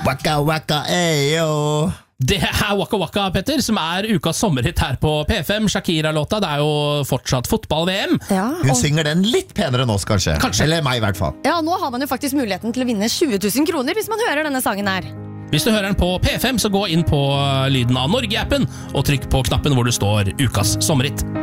Waka waka eyo. Det Waka Waka, Petter, som ukas sommerhit her på P5. Shakira-låta, det jo fortsatt fotball-VM. Ja, Hun synger den litt penere enn oss, kanskje. Eller meg, I hvert fall. Ja, nå har man jo faktisk muligheten til å vinne 20 000 kroner hvis man hører denne sangen her. Hvis du hører den på P5, så gå inn på Lyden av Norge-appen og trykk på knappen hvor det står Ukas sommerhit.